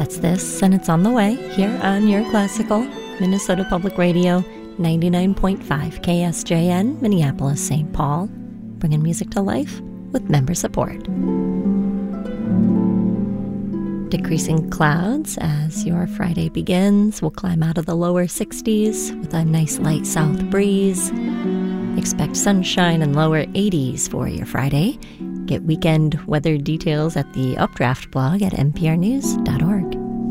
That's This, and it's on the way here on your classical Minnesota Public Radio, 99.5 KSJN, Minneapolis, St. Paul, bringing music to life with member support. Decreasing clouds as your Friday begins. We'll climb out of the lower 60s with a nice light south breeze. Expect sunshine and lower 80s for your Friday. Get weekend weather details at the Updraft blog at nprnews.org.